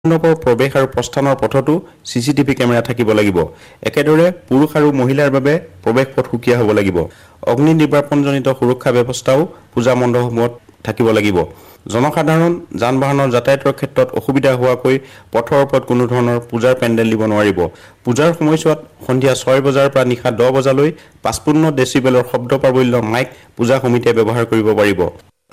মণ্ডপৰ প্ৰৱেশ আৰু প্ৰস্থানৰ পথতো চিচিটিভি কেমেৰা থাকিব লাগিব। একেদৰে পুৰুষ আৰু মহিলাৰ বাবে প্ৰৱেশ পথ সুকীয়া হ'ব লাগিব। অগ্নি নিৰ্বাপনজনিত সুৰক্ষা ব্যৱস্থাও পূজা মণ্ডপসমূহত থাকিব লাগিব। জনসাধাৰণ যান-বাহনৰ যাতায়াতৰ ক্ষেত্ৰত অসুবিধা হোৱাকৈ পথৰ ওপৰত কোনো ধৰণৰ পূজাৰ পেণ্ডেল দিব নোৱাৰিব। পূজাৰ সময়ছোৱাত সন্ধিয়া 6 বজাৰ পৰা নিশা 10 বজালৈ 55 ডেচিবেলৰ শব্দ প্ৰাবল্যৰ মাইক পূজা সমিতিয়ে ব্যৱহাৰ কৰিব পাৰিব।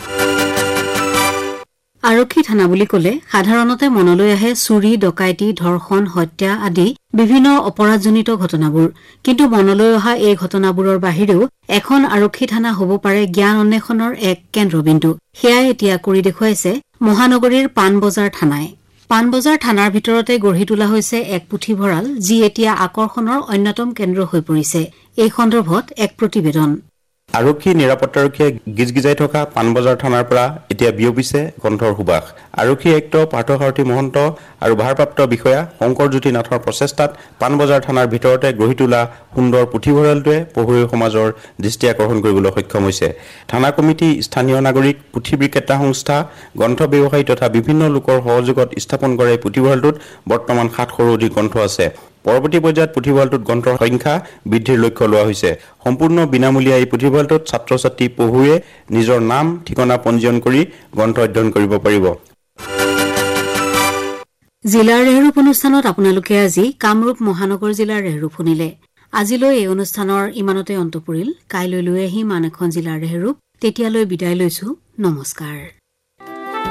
আৰক্ষী থানা বুলি ক'লে সাধাৰণতে মনলৈ আহে চুৰি, ডকাইতি, ধৰ্ষণ, হত্যা আদি বিভিন্ন অপৰাধজনিত ঘটনাবোৰ। কিন্তু মনলৈ অহা এই ঘটনাবোৰৰ বাহিৰেও এখন আৰক্ষী থানা হ'ব পাৰে জ্ঞান অন্বেষণৰ এক কেন্দ্ৰবিন্দু। সেয়াই এতিয়া কৰি দেখুৱাইছে মহানগৰীৰ পাণবজাৰ থানাই। পাণবজাৰ থানাৰ ভিতৰতে গঢ়ি তোলা হৈছে এক পুথিভঁৰাল, যি এতিয়া আকৰ্ষণৰ অন্যতম কেন্দ্ৰ হৈ পৰিছে। এই সন্দৰ্ভত এক প্ৰতিবেদন। আৰক্ষী নিৰাপত্তাৰক্ষীয়ে গিজগিজাই থকা পাণবজাৰ থানাৰ পৰা এতিয়া বিয়পিছে কণ্ঠৰ সুবাস। আৰক্ষী আয়ুক্ত পাৰ্থসাৰথী মহন্ত আৰু ভাৰপ্ৰাপ্ত বিষয়া শংকৰজ্যোতি নাথৰ প্ৰচেষ্টাত পাণবজাৰ থানাৰ ভিতৰতে গঢ়ি তোলা সুন্দৰ পুথিভঁৰালটোৱে পঢ়ুৱৈ সমাজৰ দৃষ্টি আকৰ্ষণ কৰিবলৈ সক্ষম হৈছে। থানা কমিটি, স্থানীয় নাগৰিক, পুথি বিক্ৰেতা সংস্থা, গ্ৰন্থ ব্যৱসায়ী তথা বিভিন্ন লোকৰ সহযোগত স্থাপন কৰা এই পুথিভঁৰালটোত বৰ্তমান 700ৰো অধিক গ্ৰন্থ আছে। পৰৱৰ্তী পৰ্যায়ত পুথিভঁৰালটোত গ্ৰন্থৰ সংখ্যা বৃদ্ধিৰ লক্ষ্য লোৱা হৈছে। সম্পূৰ্ণ বিনামূলীয়া এই পুথিভঁৰালটোত ছাত্ৰ-ছাত্ৰী পঢ়ুৱৈয়ে নিজৰ নাম ঠিকনা পঞ্জীয়ন কৰি গ্ৰন্থ অধ্যয়ন কৰিব পাৰিব। জিলাৰ ৰেহৰূপ অনুষ্ঠানত আপোনালোকে আজি কামৰূপ মহানগৰ জিলাৰ ৰেহৰূপ শুনিলে। আজিলৈ এই অনুষ্ঠানৰ ইমানতে অন্ত পৰিল। কাইলৈ লৈ আহিম আন এখন জিলাৰ ৰেহৰূপ। তেতিয়ালৈ বিদায় লৈছো। নমস্কাৰ।